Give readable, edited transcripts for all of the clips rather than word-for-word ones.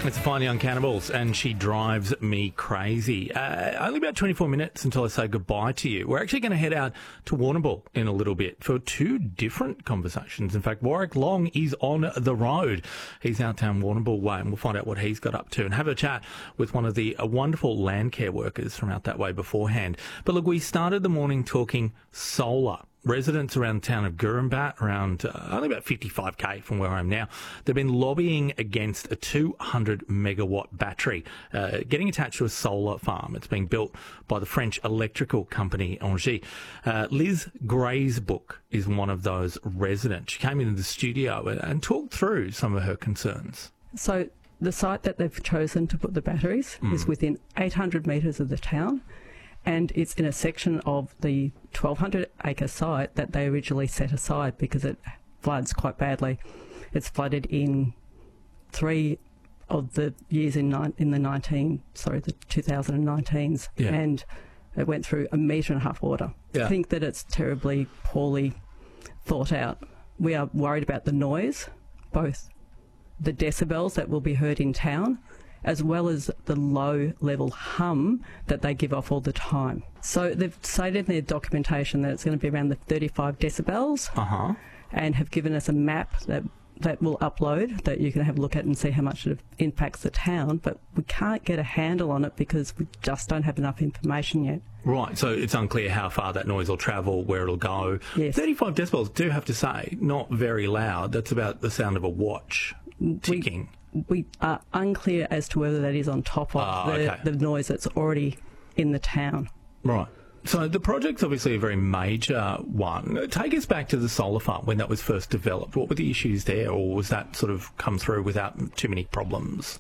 It's Fine Young Cannibals, and She Drives Me Crazy. Only about 24 minutes until I say goodbye to you. We're actually going to head out to Warrnambool in a little bit for two different conversations. In fact, Warwick Long is on the road. He's out down Warrnambool way, and we'll find out what he's got up to and have a chat with one of the wonderful land care workers from out that way beforehand. But look, we started the morning talking solar. Residents around the town of Gurumbat, around only about 55k from where I am now, they've been lobbying against a 200 megawatt battery getting attached to a solar farm. It's being built by the French electrical company Engie. Liz Graysbook is one of those residents. She came into the studio and talked through some of her concerns. So the site that they've chosen to put the batteries is within 800 metres of the town. And it's in a section of the 1,200-acre site that they originally set aside because it floods quite badly. It's flooded in 3 of the years in the 2019s, and it went through 1.5 metres water. I think that it's terribly poorly thought out. We are worried about the noise, both the decibels that will be heard in town, as well as the low-level hum that they give off all the time. So they've stated in their documentation that it's going to be around the 35 decibels and have given us a map that will upload that you can have a look at and see how much it impacts the town, but we can't get a handle on it because we just don't have enough information yet. Right, so it's unclear how far that noise will travel, where it'll go. Yes. 35 decibels, do have to say, not very loud. That's about the sound of a watch ticking. We are unclear as to whether that is on top of the noise that's already in the town. Right. So the project's obviously a very major one. Take us back to the solar farm when that was first developed. What were the issues there, or was that sort of come through without too many problems?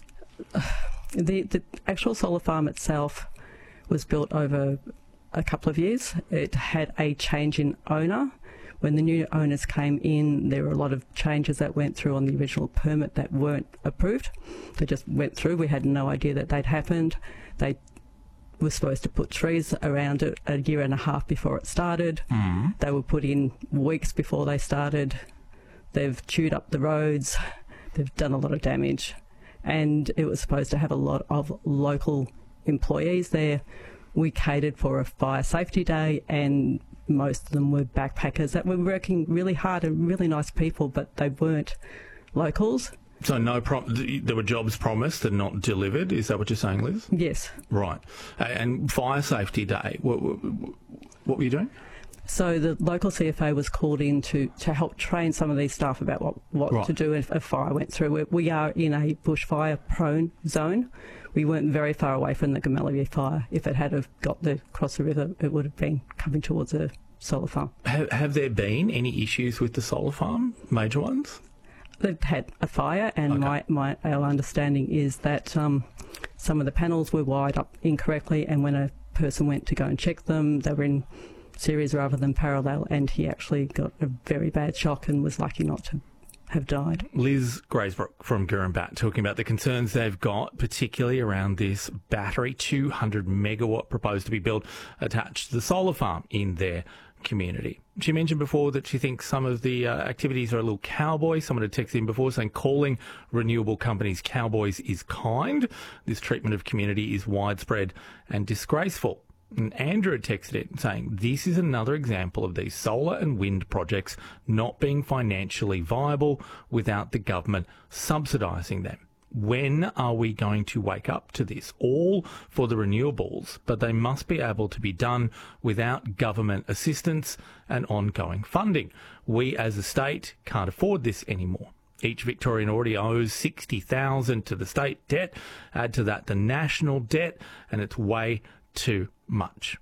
The actual solar farm itself was built over a couple of years. It had a change in owner. When the new owners came in, there were a lot of changes that went through on the original permit that weren't approved. They just went through. We had no idea that they'd happened. They were supposed to put trees around it 1.5 years before it started. They were put in weeks before they started. They've chewed up the roads. They've done a lot of damage. And it was supposed to have a lot of local employees there. We catered for a fire safety day, and most of them were backpackers that were working really hard and really nice people, but they weren't locals. So there were jobs promised and not delivered. Is that what you're saying, Liz? Yes. Right. And Fire Safety Day, what were you doing? So the local CFA was called in to help train some of these staff about what to do if a fire went through. We are in a bushfire-prone zone. We weren't very far away from the Gamaliel fire. If it had have got across the river, it would have been coming towards a solar farm. Have there been any issues with the solar farm, major ones? They've had a fire, and our understanding is that some of the panels were wired up incorrectly, and when a person went to go and check them, they were in series rather than parallel, and he actually got a very bad shock and was lucky not to have died. Liz Graysbook from Gurumbat talking about the concerns they've got, particularly around this battery, 200 megawatt proposed to be built attached to the solar farm in their community. She mentioned before that she thinks some of the activities are a little cowboy. Someone had texted in before saying calling renewable companies cowboys is kind. This treatment of community is widespread and disgraceful. And Andrew had texted it saying, this is another example of these solar and wind projects not being financially viable without the government subsidising them. When are we going to wake up to this? All for the renewables, but they must be able to be done without government assistance and ongoing funding. We as a state can't afford this anymore. Each Victorian already owes $60,000 to the state debt. Add to that the national debt, and it's way too much.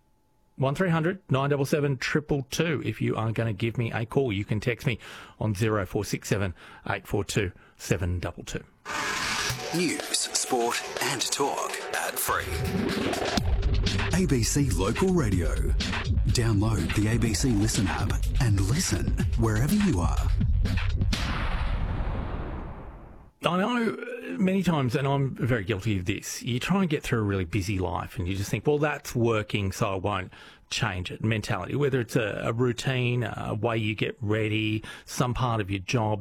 1300 977 222 if you are going to give me a call. You can text me on 0467 842 722. News, sport and talk. Ad-free. ABC Local Radio. Download the ABC Listen app and listen wherever you are. I know many times, and I'm very guilty of this, you try and get through a really busy life and you just think, well, that's working, so I won't change it. Mentality, whether it's a routine, a way you get ready, some part of your job,